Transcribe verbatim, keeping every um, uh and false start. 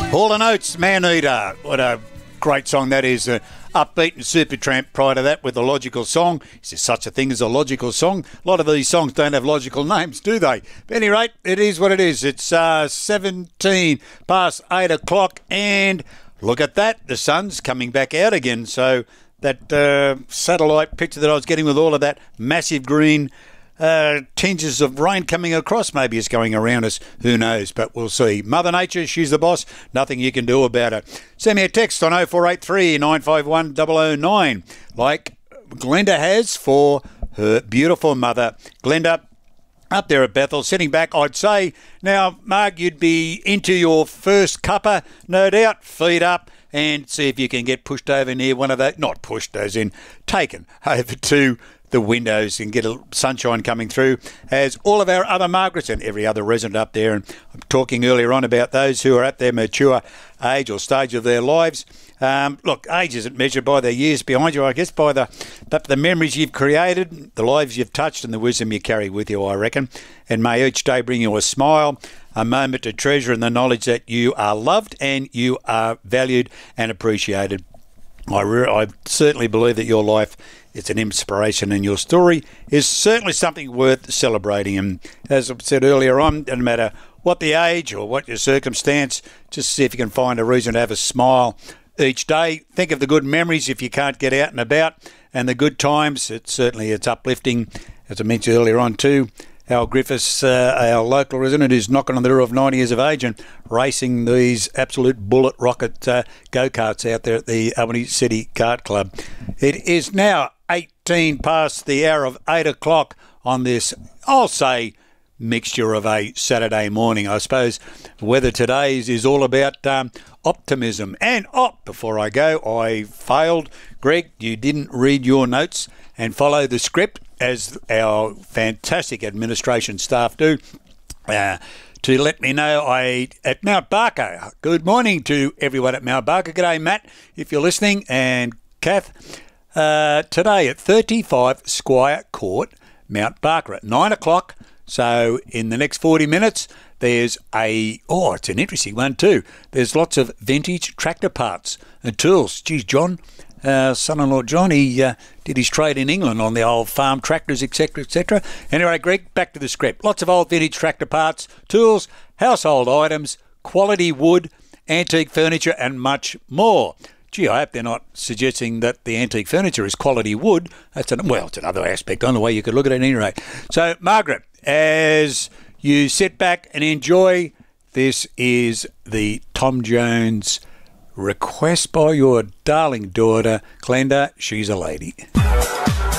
Hall and Oates, Man Eater. What a great song that is. Uh, upbeat and Supertramp prior to that with a logical song. Is there such a thing as a logical song? A lot of these songs don't have logical names, do they? But at any rate, it is what it is. It's uh, seventeen past eight o'clock and look at that. The sun's coming back out again. So that uh, satellite picture that I was getting with all of that massive green Uh, tinges of rain coming across. Maybe it's going around us. Who knows? But we'll see. Mother Nature, she's the boss. Nothing you can do about it. Send me a text on oh four eight three, nine five one, double oh nine like Glenda has for her beautiful mother. Glenda, up there at Bethel, sitting back, I'd say. Now, Mark, you'd be into your first cuppa, no doubt. Feet up and see if you can get pushed over near one of those. Not pushed, as in taken over to the windows and get a sunshine coming through, as all of our other Margarets and every other resident up there. And I'm talking earlier on about those who are at their mature age or stage of their lives. Um, look, age isn't measured by the years behind you, I guess, by the but the memories you've created, the lives you've touched, and the wisdom you carry with you, I reckon. And may each day bring you a smile, a moment to treasure, and the knowledge that you are loved and you are valued and appreciated. I, re- I certainly believe that your life is an inspiration, and your story is certainly something worth celebrating. And as I said earlier on, doesn't matter what the age or what your circumstance, just see if you can find a reason to have a smile each day. Think of the good memories if you can't get out and about, and the good times. It's certainly it's uplifting, as I mentioned earlier on too. Al Griffiths, uh, our local resident, who's knocking on the door of ninety years of age and racing these absolute bullet rocket uh, go-karts out there at the Albany City Kart Club. It is now eighteen past the hour of eight o'clock on this, I'll say, mixture of a Saturday morning. I suppose weather today is, is all about um, optimism. And, oh, before I go, I failed. Greg, you didn't read your notes and follow the script, as our fantastic administration staff do, uh, to let me know I at Mount Barker. Good morning to everyone at Mount Barker. G'day, Matt, if you're listening, and Kath. Uh, today at thirty-five Squire Court, Mount Barker at nine o'clock. So in the next forty minutes, there's a, oh, it's an interesting one too. There's lots of vintage tractor parts and tools. Geez, John, uh, son-in-law John, he uh, did his trade in England on the old farm tractors, et cetera, et cetera. Anyway, Greg, back to the script. Lots of old vintage tractor parts, tools, household items, quality wood, antique furniture, and much more. Gee, I hope they're not suggesting that the antique furniture is quality wood. That's an, well, it's another aspect on the way you could look at it at any rate. So, Margaret, as you sit back and enjoy, this is the Tom Jones request by your darling daughter, Glenda. She's a lady.